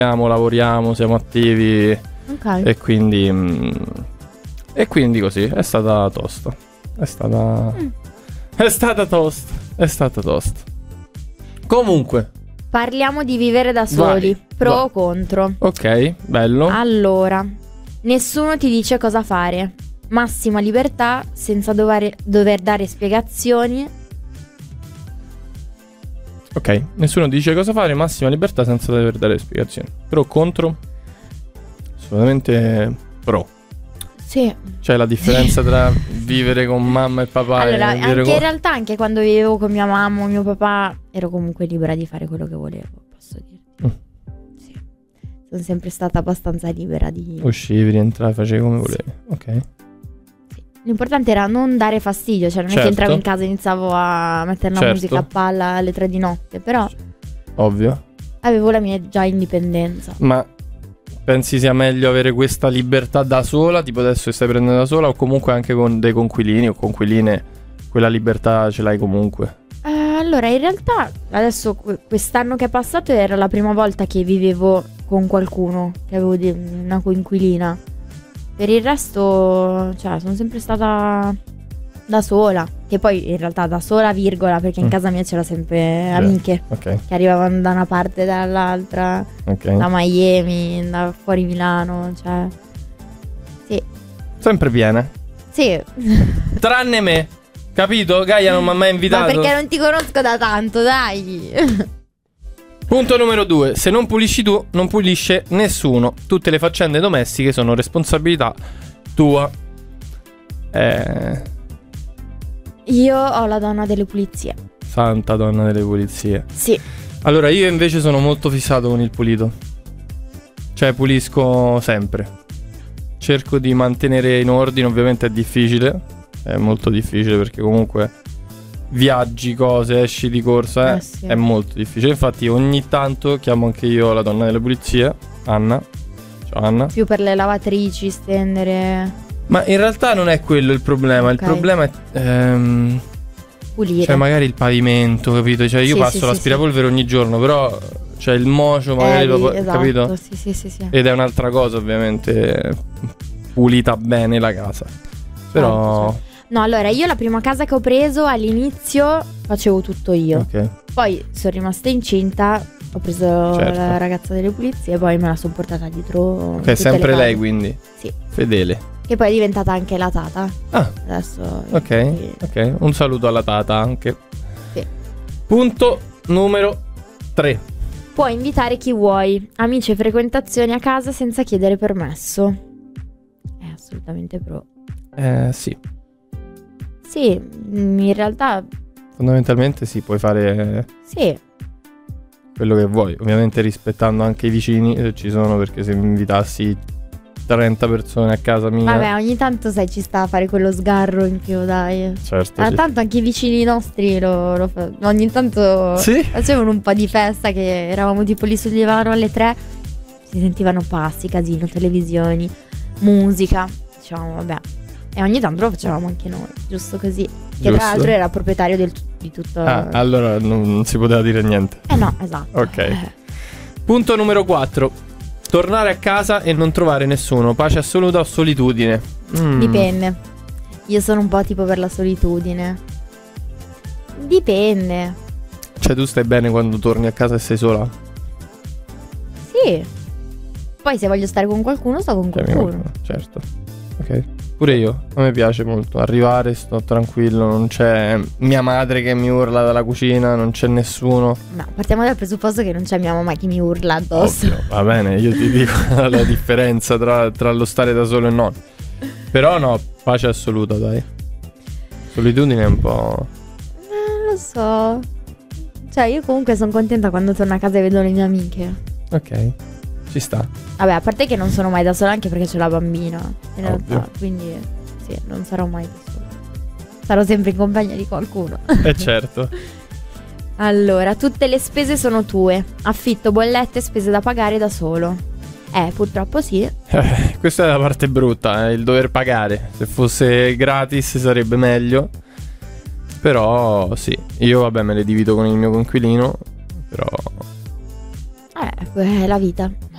lavoriamo, siamo attivi. Ok. E quindi così, è stata tosta. È stata tosta. Comunque, Parliamo di vivere da soli. Vai, Pro vai. o contro? ok, bello. Allora, nessuno ti dice cosa fare. Massima libertà senza dover dare spiegazioni. Ok, nessuno dice cosa fare, massima libertà senza dover dare spiegazioni. Pro o contro? Assolutamente pro. Sì. C'è la differenza tra vivere con mamma e papà Allora, e vivere anche con... in realtà, anche quando vivevo con mia mamma o mio papà, ero comunque libera di fare quello che volevo, posso dirti. Sì. Sono sempre stata abbastanza libera di... Uscivi, rientravi, facevi come volevi. Ok. Sì. L'importante era non dare fastidio, cioè non è che Certo. entravo in casa e iniziavo a mettere la Certo. musica a palla alle 3 di notte, però Ovvio. avevo la mia già indipendenza. Ma pensi sia meglio avere questa libertà da sola, tipo adesso che stai prendendo da sola, o comunque anche con dei conquilini o conquiline, quella libertà ce l'hai comunque? Allora, in realtà adesso quest'anno che è passato era la prima volta che vivevo con qualcuno, che avevo una coinquilina. Per il resto, cioè, sono sempre stata da sola. Che poi in realtà da sola, virgola, perché in casa mia c'era sempre amiche Ok, che arrivavano da una parte e dall'altra, ok. da Miami, da fuori Milano, cioè. Sì. Sempre piena. Sì. Tranne me. Capito? Gaia non mi ha mai Ma invitato. perché non ti conosco da tanto, dai. Punto numero 2. Se non pulisci tu, non pulisce nessuno. Tutte le faccende domestiche sono responsabilità tua. Io ho la donna delle pulizie. Santa donna delle pulizie. Sì. Allora, io invece sono molto fissato con il pulito. Cioè, pulisco sempre. Cerco di mantenere in ordine, ovviamente è difficile. È molto difficile perché comunque viaggi, cose, esci di corsa, Sì. è molto difficile. Infatti ogni tanto chiamo anche io la donna delle pulizie, Anna. Ciao Anna. Più per le lavatrici, stendere, Ma in realtà non è quello il problema. Ok. Il problema è pulire. cioè magari il pavimento, capito? Cioè io Sì, passo sì, l'aspirapolvere ogni giorno, però c'è il mocio magari esatto, capito? Sì. Ed è un'altra cosa, ovviamente, pulita bene la casa. Però Certo. No, allora io la prima casa che ho preso all'inizio facevo tutto io. ok. Poi sono rimasta incinta, ho preso Certo. la ragazza delle pulizie e poi me la sono portata dietro. Ok, tutte sempre le lei cose. quindi. Sì. Fedele. Che poi è diventata anche la tata. Ah, Adesso. ok. sì. Ok, un saluto alla tata anche. Sì. Punto numero 3. Puoi invitare chi vuoi, amici e frequentazioni a casa senza chiedere permesso. È assolutamente pro. Sì. Sì, in realtà Fondamentalmente sì, puoi fare sì. quello che vuoi. Ovviamente rispettando anche i vicini, se ci sono, perché se mi invitassi 30 persone a casa mia. Vabbè, ogni tanto sai ci sta a fare quello sgarro in più, dai. Certo. sì. Tanto anche i vicini nostri ogni tanto Sì? facevano un po' di festa, che eravamo tipo lì sul divano alle 3, si sentivano passi, casino, televisioni, musica. Dicevamo vabbè. E ogni tanto lo facevamo anche noi, giusto così. Che Giusto. tra l'altro era proprietario di tutto. Ah, allora non si poteva dire niente. No, esatto. Ok. Punto numero 4. Tornare a casa e non trovare nessuno. Pace assoluta o solitudine? Dipende. Io sono un po' tipo per la solitudine. Dipende. Cioè tu stai bene quando torni a casa e sei sola? Sì. Poi se voglio stare con qualcuno, sto con qualcuno. Certo. Ok. Pure io. A me piace molto. Arrivare, sto tranquillo. Non c'è mia madre che mi urla dalla cucina. Non c'è nessuno. No, partiamo dal presupposto che non c'è mia mamma che mi urla addosso. Ovvio, va bene, io ti dico la differenza tra lo stare da solo e non. Però no, pace assoluta, dai. Solitudine è un po'... Non lo so. Cioè, io comunque sono contenta quando torno a casa e vedo le mie amiche. Ok, ci sta. Vabbè, a parte che non sono mai da sola, anche perché c'è la bambina. In realtà, Ovvio. quindi sì, non sarò mai da sola. Sarò sempre in compagnia di qualcuno. Certo. Allora, tutte le spese sono tue. Affitto, bollette, spese da pagare da solo. Purtroppo sì. Questa è la parte brutta, il dover pagare. Se fosse gratis sarebbe meglio. Però sì, io vabbè me le divido con il mio coinquilino. Però È la vita.